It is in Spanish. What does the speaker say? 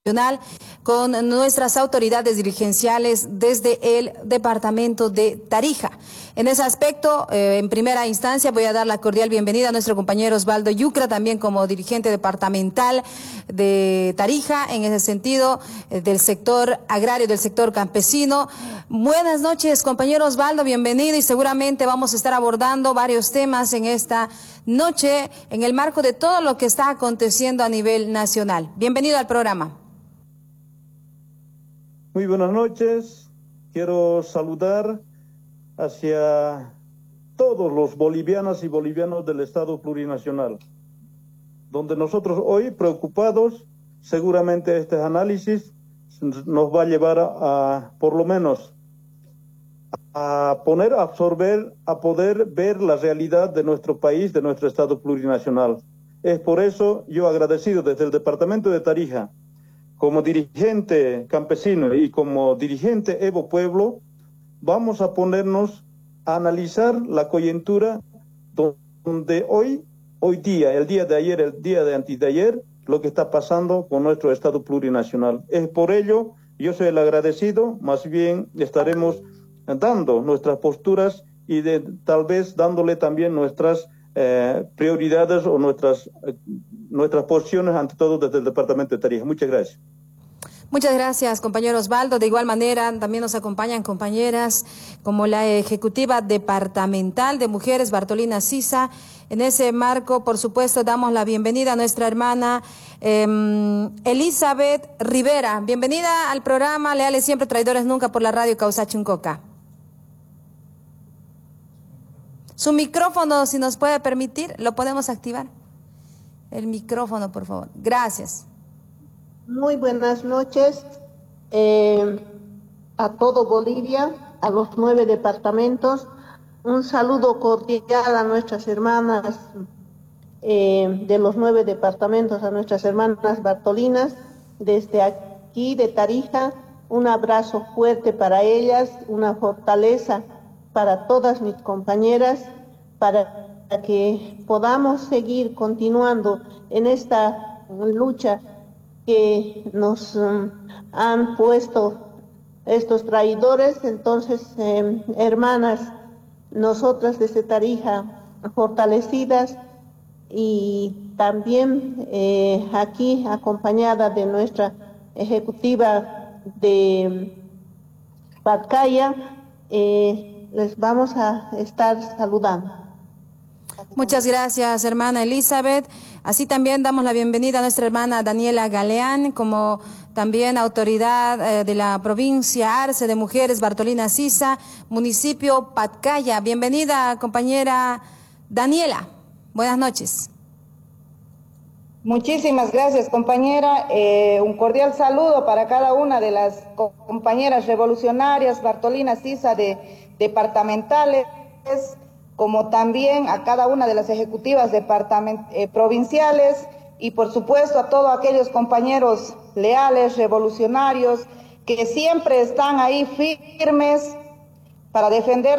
con nuestras autoridades dirigenciales desde el departamento de Tarija. En ese aspecto, en primera instancia, voy a dar la cordial bienvenida a nuestro compañero Osvaldo Yucra, también como dirigente departamental de Tarija, en ese sentido, del sector agrario, del sector campesino. Buenas noches, compañero Osvaldo, bienvenido, y seguramente vamos a estar abordando varios temas en esta noche, en el marco de todo lo que está aconteciendo a nivel nacional. Bienvenido al programa. Muy buenas noches. Quiero saludar hacia todos los bolivianas y bolivianos del Estado plurinacional, donde nosotros hoy, preocupados, seguramente este análisis nos va a llevar a por lo menos, a absorber, a poder ver la realidad de nuestro país, de nuestro Estado plurinacional. Es por eso yo agradecido desde el departamento de Tarija, como dirigente campesino y como dirigente Evo Pueblo, vamos a ponernos a analizar la coyuntura donde hoy día, el día de ayer, el día de antes de ayer, lo que está pasando con nuestro Estado plurinacional. Es por ello, yo soy el agradecido, más bien estaremos dando nuestras posturas y tal vez dándole también nuestras prioridades o nuestras posiciones, ante todo desde el departamento de Tarija. Muchas gracias. Muchas gracias, compañero Osvaldo. De igual manera, también nos acompañan compañeras como la ejecutiva departamental de mujeres, Bartolina Sisa. En ese marco, por supuesto, damos la bienvenida a nuestra hermana Elizabeth Rivera. Bienvenida al programa Leales Siempre, Traidores Nunca, por la radio Causachuncoca. Su micrófono, si nos puede permitir, lo podemos activar. El micrófono, por favor. Gracias. Muy buenas noches a todo Bolivia, a los 9 departamentos. Un saludo cordial a nuestras hermanas de los 9 departamentos, a nuestras hermanas bartolinas, desde aquí de Tarija. Un abrazo fuerte para ellas, una fortaleza para todas mis compañeras, para que podamos seguir continuando en esta lucha que nos han puesto estos traidores. Entonces, hermanas, nosotras desde Tarija, fortalecidas, y también aquí acompañada de nuestra ejecutiva de Pacaya, les vamos a estar saludando. Muchas gracias, hermana Elizabeth. Así también damos la bienvenida a nuestra hermana Daniela Galeán, como también autoridad de la provincia Arce de Mujeres, Bartolina Sisa, municipio Pacaya. Bienvenida, compañera Daniela. Buenas noches. Muchísimas gracias, compañera. Un cordial saludo para cada una de las compañeras revolucionarias, Bartolina Sisa, departamentales, como también a cada una de las ejecutivas provinciales, y por supuesto a todos aquellos compañeros leales, revolucionarios, que siempre están ahí firmes para defender